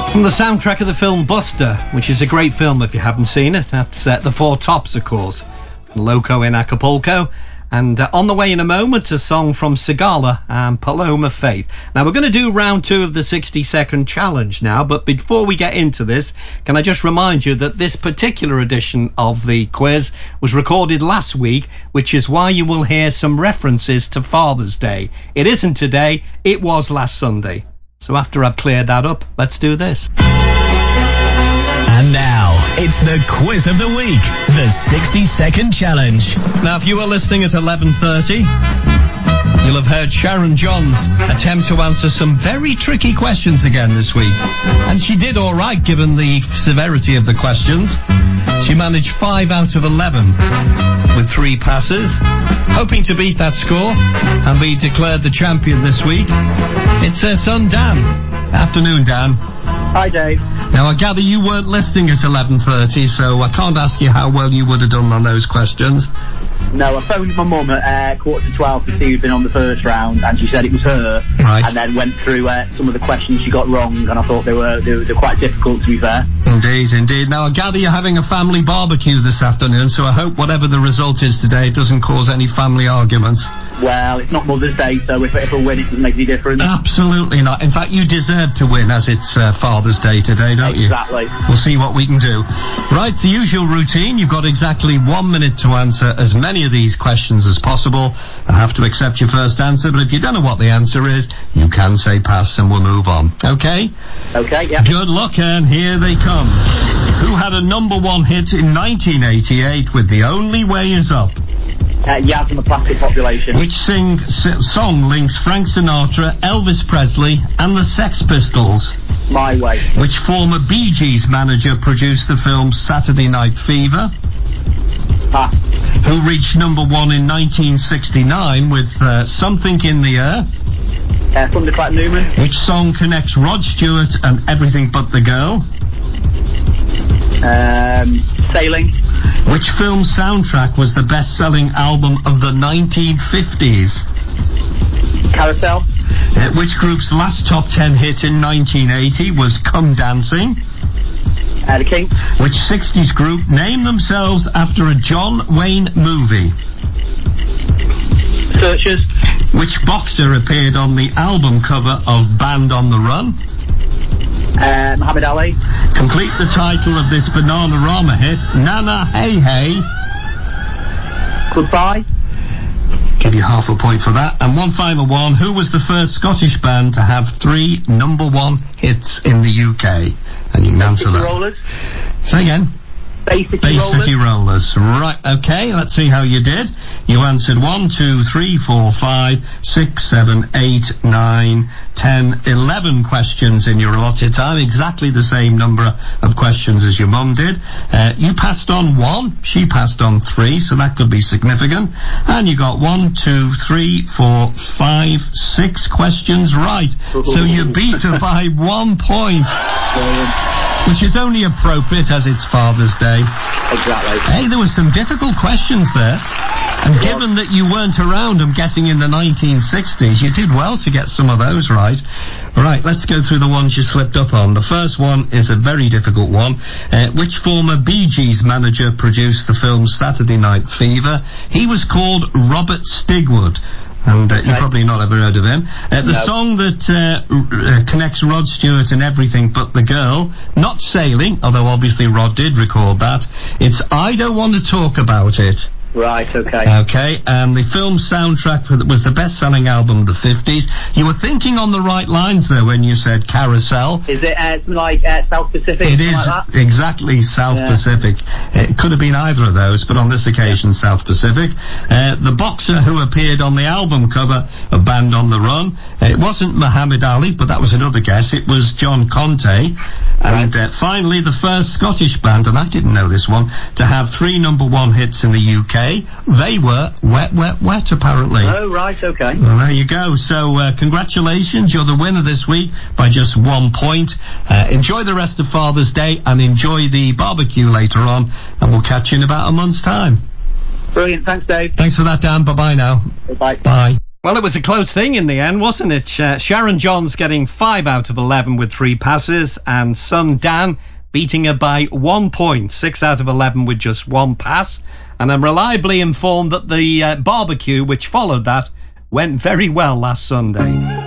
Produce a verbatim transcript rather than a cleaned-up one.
From the soundtrack of the film Buster, which is a great film if you haven't seen it. That's uh, The Four Tops, of course. Loco in Acapulco. And uh, on the way in a moment, a song from Sigala and Paloma Faith. Now, we're going to do round two of the sixty second challenge now, but before we get into this, can I just remind you that this particular edition of the quiz was recorded last week, which is why you will hear some references to Father's Day. It isn't today, it was last Sunday. So after I've cleared that up, let's do this. And now, it's the quiz of the week, the sixty second challenge. Now, if you were listening at eleven thirty, you'll have heard Sharon Johns attempt to answer some very tricky questions again this week. And she did all right, given the severity of the questions. She managed five out of eleven with three passes, hoping to beat that score and be declared the champion this week. It's her son, Dan. Afternoon, Dan. Hi, Dave. Now, I gather you weren't listening at eleven thirty, so I can't ask you how well you would have done on those questions. No, I phoned my mum at uh, quarter to twelve to see who'd been on the first round, and she said it was her. Right. And then went through uh, some of the questions she got wrong, and I thought they were they were, they were quite difficult, to be fair. Indeed, indeed. Now, I gather you're having a family barbecue this afternoon, so I hope whatever the result is today, it doesn't cause any family arguments. Well, it's not Mother's Day, so if, if I win, it doesn't make any difference. Absolutely not. In fact, you deserve to win, as it's uh, Father's Day today, don't you? Exactly. We'll see what we can do. Right, the usual routine. You've got exactly one minute to answer as many of these questions as possible. I have to accept your first answer, but if you don't know what the answer is, you can say pass and we'll move on. Okay? Okay, yeah. Good luck, and here they come. Who had a number one hit in nineteen eighty-eight with The Only Way Is Up? Uh, Yaz and the Plastic Population. Which sing, s- song links Frank Sinatra, Elvis Presley and the Sex Pistols? My Way. Which former Bee Gees manager produced the film Saturday Night Fever? Ah. Who reached number one in nineteen sixty-nine with uh, Something in the Air? Uh, Thunderclap Newman. Which song connects Rod Stewart and Everything But the Girl? Um, Sailing. Which film soundtrack was the best-selling album of the nineteen fifties? Carousel. Uh, which group's last top ten hit in nineteen eighty was Come Dancing? Uh, the King. Which sixties group named themselves after a John Wayne movie? Searchers. Which boxer appeared on the album cover of Band on the Run? Uh, Muhammad Ali. Complete the title of this Bananarama hit, Nana Hey Hey. Goodbye. Give you half a point for that. And one final one. Who was the first Scottish band to have three number one hits in the U K? And you can answer that. Rollers. Say again. Bay City Bay Rollers. City Rollers. Right, okay, let's see how you did. You answered one, two, three, four, five, six, seven, eight, nine, ten, eleven questions in your allotted time. Exactly the same number of questions as your mum did. Uh, you passed on one, she passed on three, so that could be significant. And you got one, two, three, four, five, six questions right. So you beat her by one point. Which is only appropriate as it's Father's Day. Exactly. Hey, there were some difficult questions there. And yeah. Given that you weren't around, I'm guessing, in the nineteen sixties, you did well to get some of those right. Right, let's go through the ones you slipped up on. The first one is a very difficult one. Uh, which former Bee Gees manager produced the film Saturday Night Fever? He was called Robert Stigwood. And uh, okay. You've probably not ever heard of him. Uh, the no. song that uh, uh, connects Rod Stewart and Everything But the Girl, not Sailing, although obviously Rod did record that. It's I Don't Want to Talk About It. Right, okay. Okay, and the film soundtrack for the, was the best-selling album of the fifties. You were thinking on the right lines there when you said Carousel. Is it uh, something like uh, South Pacific? It is like that? Exactly South yeah. Pacific. It could have been either of those, but on this occasion, yeah. South Pacific. Uh, the boxer who appeared on the album cover of Band on the Run, uh, it wasn't Muhammad Ali, but that was another guess. It was John Conte. And uh, finally, the first Scottish band, and I didn't know this one, to have three number one hits in the U K. They were Wet, Wet, Wet, apparently. Oh, right, okay. Well, there you go. So, uh, congratulations. You're the winner this week by just one point. Uh, enjoy the rest of Father's Day and enjoy the barbecue later on, and we'll catch you in about a month's time. Brilliant. Thanks, Dave. Thanks for that, Dan. Bye-bye now. Bye-bye. Bye. Well, it was a close thing in the end, wasn't it? Uh, Sharon Johns getting five out of eleven with three passes, and son Dan beating her by one point, six out of eleven with just one pass. And I'm reliably informed that the uh, barbecue which followed that went very well last Sunday.